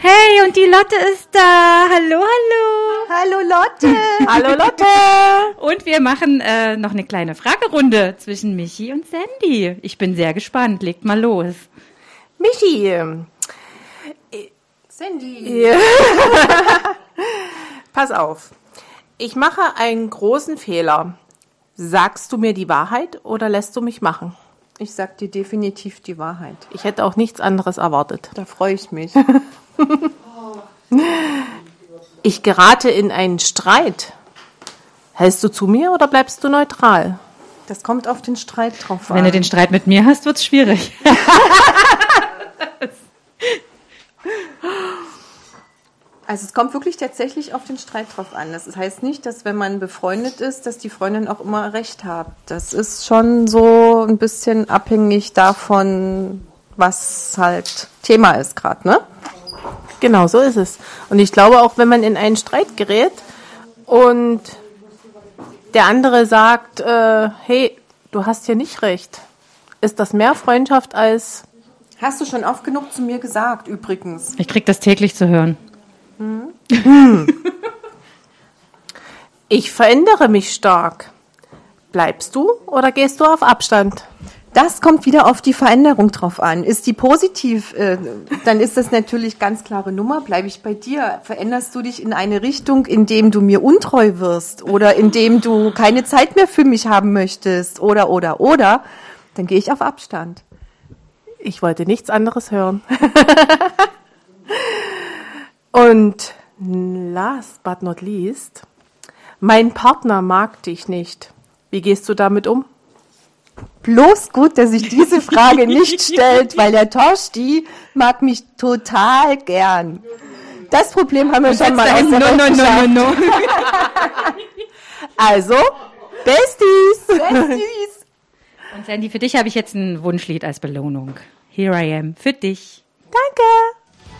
Hey, und die Lotte ist da. Hallo, hallo. Hallo Lotte. Hallo Lotte. Und wir machen noch eine kleine Fragerunde zwischen Michi und Sandy. Ich bin sehr gespannt. Legt mal los. Michi. Sandy. Pass auf. Ich mache einen großen Fehler. Sagst du mir die Wahrheit oder lässt du mich machen? Ich sag dir definitiv die Wahrheit. Ich hätte auch nichts anderes erwartet. Da freue ich mich. Ich gerate in einen Streit. Hältst du zu mir oder bleibst du neutral? Das kommt auf den Streit drauf an. Wenn du den Streit mit mir hast, wird's schwierig. Also es kommt wirklich tatsächlich auf den Streit drauf an. Das heißt nicht, dass wenn man befreundet ist, dass die Freundin auch immer recht hat. Das ist schon so ein bisschen abhängig davon, was halt Thema ist gerade, ne? Genau, so ist es. Und ich glaube auch, wenn man in einen Streit gerät und der andere sagt, hey, du hast hier nicht recht, ist das mehr Freundschaft als... Hast du schon oft genug zu mir gesagt, übrigens. Ich krieg das täglich zu hören. Ich verändere mich stark. Bleibst du oder gehst du auf Abstand? Das kommt wieder auf die Veränderung drauf an. Ist die positiv, dann ist das natürlich ganz klare Nummer. Bleibe ich bei dir? Veränderst du dich in eine Richtung, indem du mir untreu wirst oder indem du keine Zeit mehr für mich haben möchtest oder, dann gehe ich auf Abstand. Ich wollte nichts anderes hören. Und last but not least, mein Partner mag dich nicht. Wie gehst du damit um? Bloß gut, dass sich diese Frage nicht stellt, weil der Torsti mag mich total gern. Das Problem haben wir schon mal aus der Welt geschafft. No. Also, Besties! Besties. Und Sandy, für dich habe ich jetzt ein Wunschlied als Belohnung. Here I am, für dich. Danke!